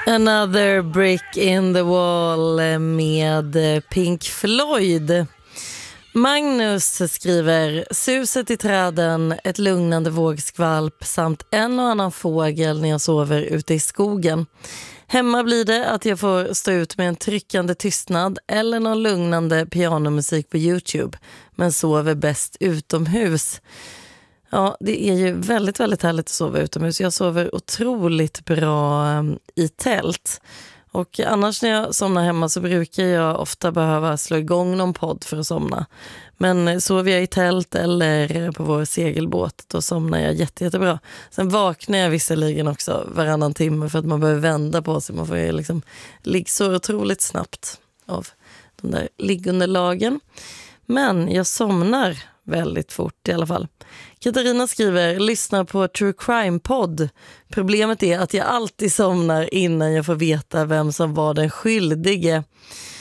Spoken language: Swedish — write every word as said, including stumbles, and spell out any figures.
Another brick in the wall med Pink Floyd. Magnus skriver: suset i träden, ett lugnande vågskvalp samt en och annan fågel när jag sover ute i skogen. Hemma blir det att jag får stå ut med en tryckande tystnad eller någon lugnande pianomusik på YouTube, men sover bäst utomhus. Ja, det är ju väldigt, väldigt härligt att sova utomhus. Jag sover otroligt bra i tält. Och annars när jag somnar hemma så brukar jag ofta behöva slå igång någon podd för att somna. Men sover jag i tält eller på vår segelbåt, då somnar jag jätte, jättebra. Sen vaknar jag visserligen också varannan timme för att man behöver vända på sig. Man får ju liksom ligga så otroligt snabbt av de där liggunderlagen. Men jag somnar väldigt fort i alla fall. Katarina skriver: lyssnar på True Crime-podd. Problemet är att jag alltid somnar innan jag får veta vem som var den skyldige.